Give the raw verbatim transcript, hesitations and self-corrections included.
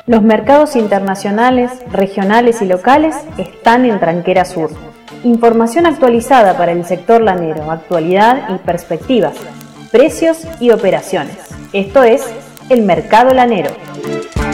Los mercados internacionales, regionales y locales están en Tranquera Sur. Información actualizada para el sector lanero, actualidad y perspectivas, precios y operaciones. Esto es El Mercado Lanero.